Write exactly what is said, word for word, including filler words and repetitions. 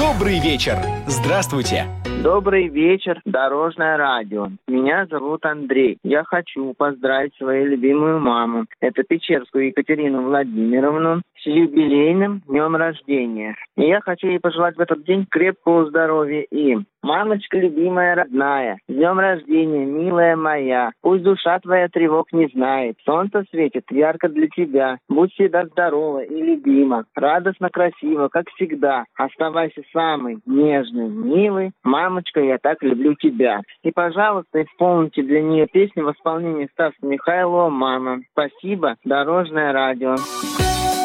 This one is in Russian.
Добрый вечер. Здравствуйте. Добрый вечер, Дорожное радио. Меня зовут Андрей. Я хочу поздравить свою любимую маму, это Печерскую Екатерину Владимировну, с юбилейным днем рождения. И я хочу ей пожелать в этот день крепкого здоровья и... Мамочка любимая, родная, с днем рождения, милая моя. Пусть душа твоя тревог не знает. Солнце светит ярко для тебя. Будь всегда здорова и любима. Радостно, красиво, как всегда. Оставайся самой нежной, милой. Мамочка, я так люблю тебя. И, пожалуйста, исполните для нее песню в исполнении Стаса Михайлова «Мама». Спасибо, Дорожное радио.